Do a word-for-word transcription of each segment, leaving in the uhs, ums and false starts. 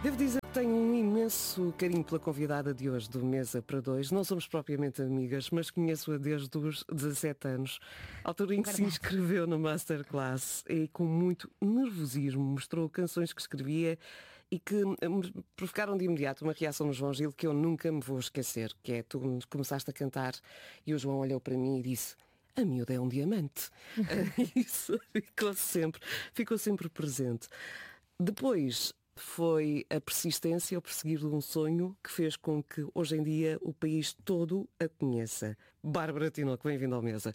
Devo dizer que tenho um imenso carinho pela convidada de hoje do Mesa para Dois. Não somos propriamente amigas, mas conheço-a desde os dezassete anos, a altura em que se inscreveu no Masterclass e com muito nervosismo mostrou canções que escrevia e que me provocaram de imediato uma reação no João Gil que eu nunca me vou esquecer, que é: tu começaste a cantar e o João olhou para mim e disse: a miúda é um diamante. Isso ficou sempre, ficou sempre presente. Depois foi a persistência, o perseguir de um sonho que fez com que hoje em dia o país todo a conheça. Bárbara Tinoco, bem-vinda ao Mesa.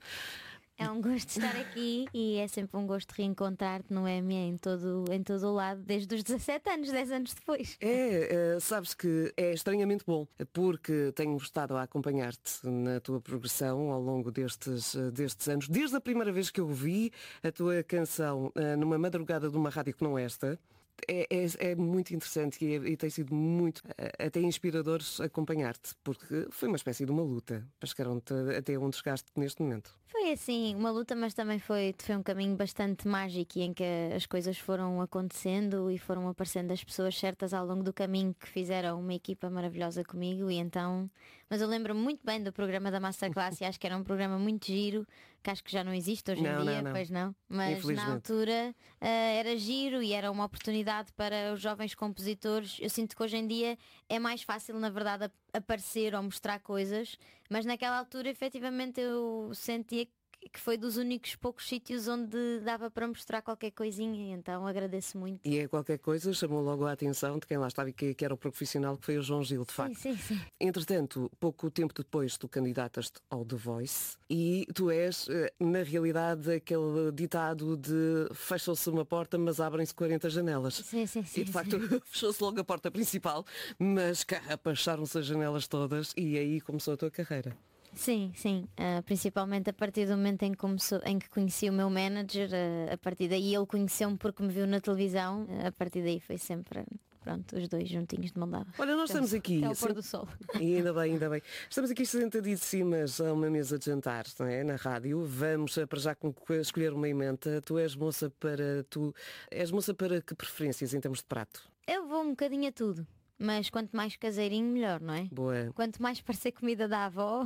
É um gosto estar aqui e é sempre um gosto reencontrar-te, não é, minha, em todo, em todo o lado, desde os dezassete anos, dez anos depois. É, uh, sabes que é estranhamente bom, porque tenho estado a acompanhar-te na tua progressão ao longo destes, uh, destes anos. Desde a primeira vez que eu ouvi a tua canção uh, numa madrugada de uma rádio que não é esta. É, é, é muito interessante e, é, e tem sido muito até inspirador acompanhar-te, porque foi uma espécie de uma luta para chegar até onde chegaste neste momento. Foi assim, uma luta, mas também foi, foi um caminho bastante mágico em que as coisas foram acontecendo e foram aparecendo as pessoas certas ao longo do caminho que fizeram uma equipa maravilhosa comigo. E então, mas eu lembro-me muito bem do programa da Masterclass e acho que era um programa muito giro, que acho que já não existe hoje não, em dia, não, não. Pois não, mas na altura uh, era giro e era uma oportunidade para os jovens compositores. Eu sinto que hoje em dia é mais fácil, na verdade, aparecer ou mostrar coisas, mas naquela altura efetivamente eu sentia que foi dos únicos poucos sítios onde dava para mostrar qualquer coisinha, então agradeço muito. E é qualquer coisa, chamou logo a atenção de quem lá estava e que, que era o profissional, que foi o João Gil, de facto. Sim, sim, sim. Entretanto, pouco tempo depois tu candidatas-te ao The Voice e tu és, na realidade, aquele ditado de fechou-se uma porta mas abrem-se quarenta janelas. Sim, sim, sim. E de facto fechou-se logo a porta principal, mas carrapacharam-se as janelas todas e aí começou a tua carreira. Sim, sim, uh, principalmente a partir do momento em que, começou, em que conheci o meu manager, uh, a partir daí ele conheceu-me porque me viu na televisão, uh, a partir daí foi sempre, pronto, os dois juntinhos de mão dada. Olha, nós estamos aqui é o pôr do sol. E ainda bem, ainda bem. Estamos aqui sentadíssimas a uma mesa de jantar, não é? Na rádio. Vamos para já escolher uma emenda. Tu és moça para tu és moça para que preferências em termos de prato? Eu vou um bocadinho a tudo. Mas quanto mais caseirinho, melhor, não é? Boa. Quanto mais parecer comida da avó.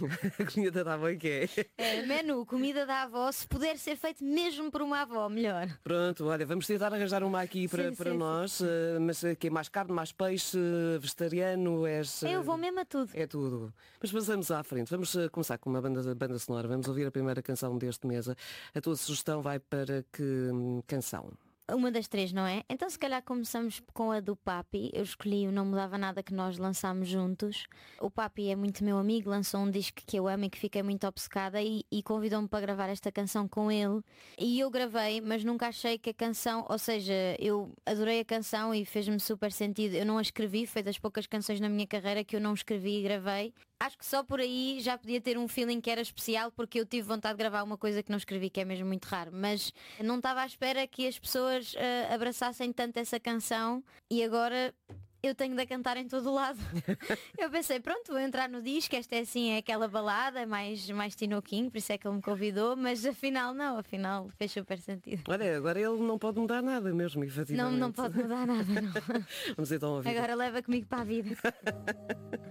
A comida da avó é que é? É, menu, comida da avó, se puder ser feito mesmo por uma avó, melhor. Pronto, olha, vamos tentar arranjar uma aqui para, sim, para sim, nós. Sim. Uh, mas que é mais carne, mais peixe, vegetariano, és... Uh, Eu vou mesmo a tudo. É tudo. Mas passamos à frente. Vamos uh, começar com uma banda, banda sonora. Vamos ouvir a primeira canção deste Mesa. A tua sugestão vai para que um, canção? Uma das três, não é? Então se calhar começamos com a do Papi. Eu escolhi o Não Mudava Nada, que nós lançámos juntos. O Papi é muito meu amigo, lançou um disco que eu amo e que fiquei muito obcecada e, e convidou-me para gravar esta canção com ele. E eu gravei, mas nunca achei que a canção, ou seja, eu adorei a canção e fez-me super sentido. Eu não a escrevi, foi das poucas canções na minha carreira que eu não escrevi e gravei. Acho que só por aí já podia ter um feeling que era especial, porque eu tive vontade de gravar uma coisa que não escrevi, que é mesmo muito raro. Mas não estava à espera que as pessoas uh, abraçassem tanto essa canção e agora eu tenho de a cantar em todo o lado. Eu pensei, pronto, vou entrar no disco, esta é assim, é aquela balada, mais, mais tinoquinho, por isso é que ele me convidou, mas afinal não, afinal fez super sentido. Olha, agora ele não pode mudar nada mesmo, efetivamente. Não, não pode mudar nada, não. Vamos então ouvir. Agora leva comigo para a vida.